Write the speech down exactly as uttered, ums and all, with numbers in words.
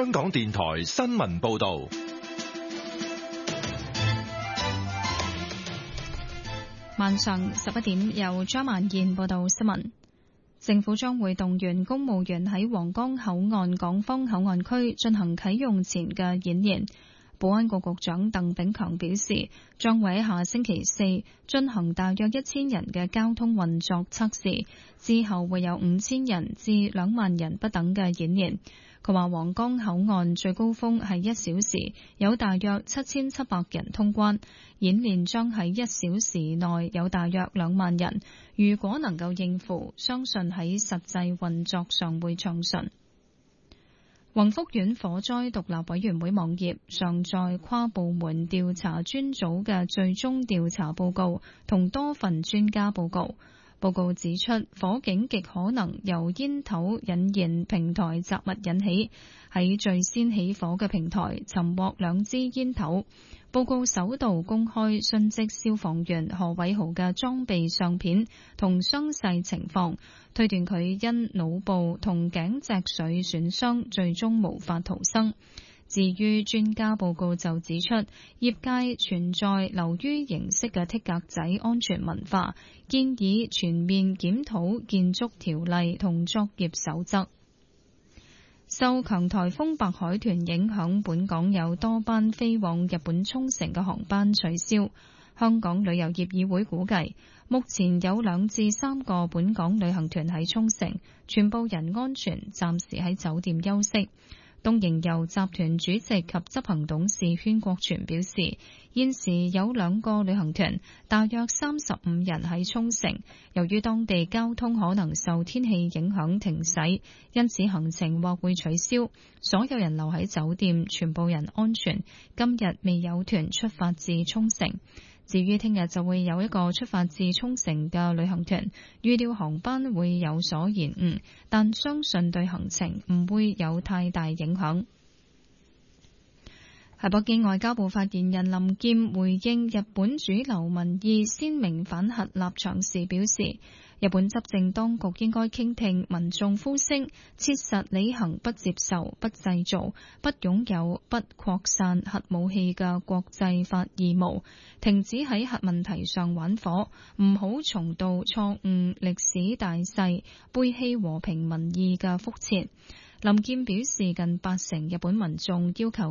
香港電台新聞報道。 晚上十一點，由張曼燕報道新聞。政府將會動員公務員喺皇崗口岸港方口岸區進行啟用前嘅演練。保安局局長鄧炳強表示，將會喺下星期四進行大約一千人嘅交通運作測試，之後會有五千人至兩萬人不等嘅演練。佢話皇崗口岸最高峰係一小時，有大約七千七百人通關，演練將喺一小時內有大約兩萬人。如果能夠應付，相信喺實際運作上會暢順。宏福苑火災獨立委員會網頁上載跨部門調查專組嘅最終調查報告同多份專家報告。報告指出，火警極可能由煙頭引燃平台雜物引起，喺最先起火嘅平台尋獲兩支煙頭。報告首度公開殉職消防員何偉豪嘅裝備相片同傷勢情況，推斷佢因腦部同頸脊髓損傷，最終無法逃生。至於專家報告就指出，業界存在流於形式嘅剔格仔安全文化，建議全面檢討建築條例同作業守則。受強颱風白海豚影響，本港有多班飛往日本沖繩嘅航班取消。香港旅遊業議會估計，目前有兩至三個本港旅行團喺沖繩，全部人安全，暫時喺酒店休息。東瀛遊集團主席及執行董事禤國全表示，現時有兩個旅行團，大約三十五人喺沖繩，由於當地交通可能受天氣影響停駛，因此行程或會取消。所有人留喺酒店，全部人安全。今日未有團出發至沖繩。至於聽日就會有一個出發至沖繩嘅旅行團，預料航班會有所延誤，但相信對行程唔會有太大影響。喺北京，外交部發言人林劍回應日本主流民意鮮明反核立場時表示，日本執政當局應該傾聽民眾呼聲，切實履行不接受、不製造、不擁有、不擴散核武器嘅國際法義務，停止喺核問題上玩火，唔好重蹈錯誤歷史大勢、背棄和平民意嘅覆轍。林劍表示，近八成日本民眾要求